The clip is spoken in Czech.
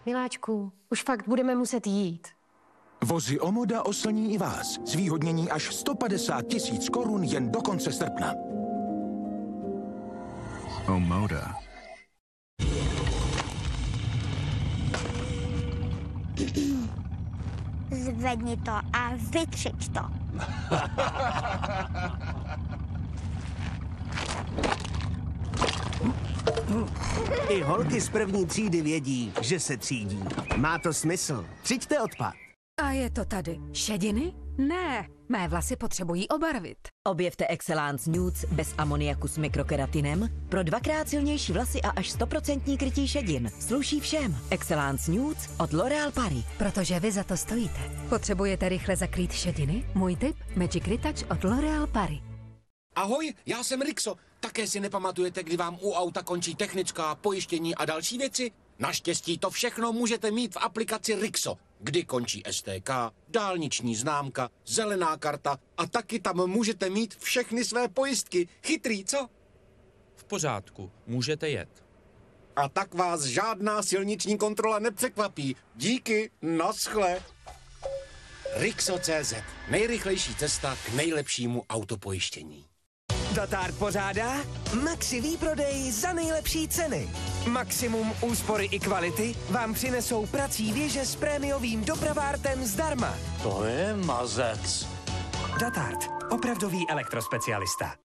Miláčku, už fakt budeme muset jít. Vozy Omoda oslní i vás. Zvýhodnění až 150 000 korun jen do konce srpna. Omoda. Zvedni to a vytřič to. I holky z první třídy vědí, že se třídí. Má to smysl. Třiďte odpad. A je to tady. Šediny? Ne, mé vlasy potřebují obarvit. Objevte Excellence Nudes bez amoniaku s mikrokeratinem pro 2x silnější vlasy a až 100% krytí šedin. Sluší všem. Excellence Nudes od L'Oréal Paris. Protože vy za to stojíte. Potřebujete rychle zakrýt šediny? Můj tip? Magic Retouch od L'Oréal Paris. Ahoj, já jsem Rixo. Také si nepamatujete, kdy vám u auta končí technická, pojištění a další věci? Naštěstí to všechno můžete mít v aplikaci Rixo, kdy končí STK, dálniční známka, zelená karta a taky tam můžete mít všechny své pojistky. Chytrý, co? V pořádku, můžete jet. A tak vás žádná silniční kontrola nepřekvapí. Díky, naschle. Rixo.cz. Nejrychlejší cesta k nejlepšímu autopojištění. Datard pořádá Maxi výprodej za nejlepší ceny. Maximum úspory i kvality vám přinesou prací věže s prémiovým dopravártem zdarma. To je mazec. Datard, opravdový elektrospecialista.